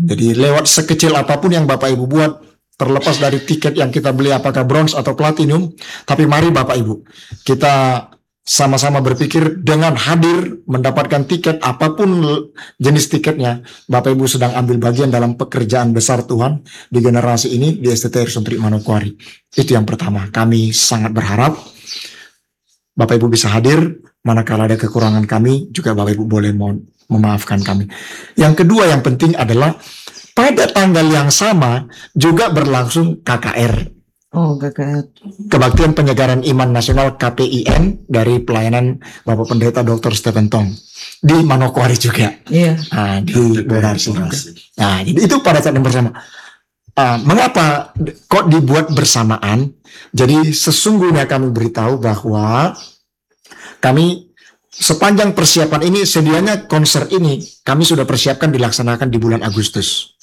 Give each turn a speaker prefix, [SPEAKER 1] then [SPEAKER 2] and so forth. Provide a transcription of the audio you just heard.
[SPEAKER 1] Jadi lewat sekecil apapun yang Bapak Ibu buat, terlepas dari tiket yang kita beli apakah bronze atau platinum, tapi mari Bapak Ibu, kita sama-sama berpikir dengan hadir mendapatkan tiket apapun jenis tiketnya, Bapak Ibu sedang ambil bagian dalam pekerjaan besar Tuhan di generasi ini di STT Suntri Manokwari. Itu yang pertama, kami sangat berharap Bapak Ibu bisa hadir, manakala ada kekurangan kami, juga Bapak Ibu boleh memaafkan kami. Yang kedua yang penting adalah pada tanggal yang sama juga berlangsung KKR.
[SPEAKER 2] Oh, KKR.
[SPEAKER 1] Kebaktian Penyegaran Iman Nasional KPIN dari pelayanan Bapak Pendeta Dr. Stephen Tong di Manokwari juga.
[SPEAKER 2] Iya.
[SPEAKER 1] Nah, di Borasi. Nah, jadi itu pada saat yang bersama. Mengapa kok dibuat bersamaan? Jadi sesungguhnya kami beritahu bahwa kami sepanjang persiapan ini, sedianya konser ini kami sudah persiapkan dilaksanakan di bulan Agustus.